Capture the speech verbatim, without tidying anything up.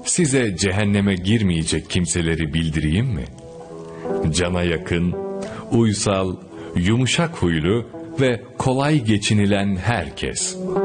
Size cehenneme girmeyecek kimseleri bildireyim mi? Cana yakın, uysal, yumuşak huylu ve kolay geçinilen herkes.